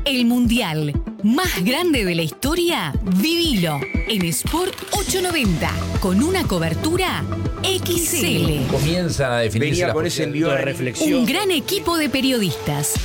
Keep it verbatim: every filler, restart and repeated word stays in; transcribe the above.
El mundial más grande de la historia, vivilo en Sport ochocientos noventa con una cobertura X L. Comienza a definirse Venía la con ese envío de reflexión. Un gran equipo de periodistas,